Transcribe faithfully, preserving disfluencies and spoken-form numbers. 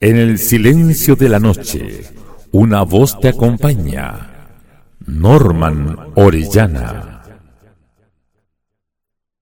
En el silencio de la noche, una voz te acompaña. Norman Orellana.